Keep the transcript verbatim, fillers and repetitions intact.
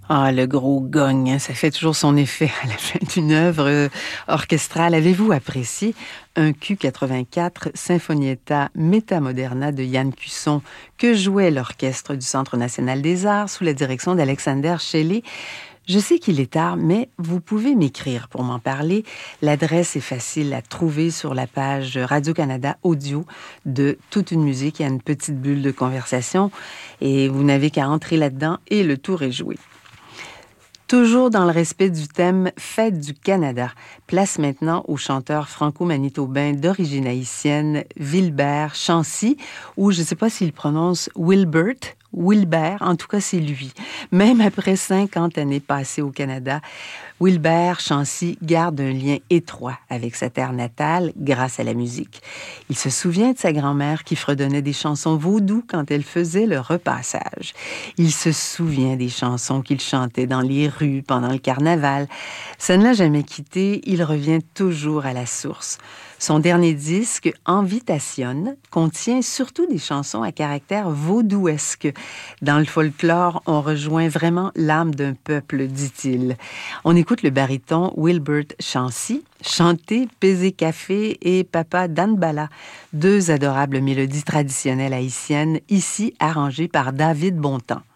Ah, le gros gong, hein, ça fait toujours son effet à la fin d'une œuvre euh, orchestrale. Avez-vous apprécié un Q quatre-vingt-quatre Sinfonietta Metamoderna de Yann Cusson que jouait l'Orchestre du Centre national des arts sous la direction d'Alexander Shelley? Je sais qu'il est tard, mais vous pouvez m'écrire pour m'en parler. L'adresse est facile à trouver sur la page Radio-Canada Audio de Toute une musique. Il y a une petite bulle de conversation et vous n'avez qu'à entrer là-dedans et le tour est joué. Toujours dans le respect du thème Fête du Canada, place maintenant au chanteur franco-manitobain d'origine haïtienne Wilbert Chancy, ou je ne sais pas s'il prononce Wilbert, Wilbert, en tout cas c'est lui. Même après cinquante années passées au Canada, Wilbert Chancy garde un lien étroit avec sa terre natale grâce à la musique. Il se souvient de sa grand-mère qui fredonnait des chansons vaudou quand elle faisait le repassage. Il se souvient des chansons qu'il chantait dans les rues pendant le carnaval. Ça ne l'a jamais quitté, il revient toujours à la source. Son dernier disque, Envitation, contient surtout des chansons à caractère vaudouesque. Dans le folklore, on rejoint vraiment l'âme d'un peuple, dit-il. On écoute le baryton Wilbert Chancy chanter Pesé Café et Papa Danbala, deux adorables mélodies traditionnelles haïtiennes, ici arrangées par David Bontemps.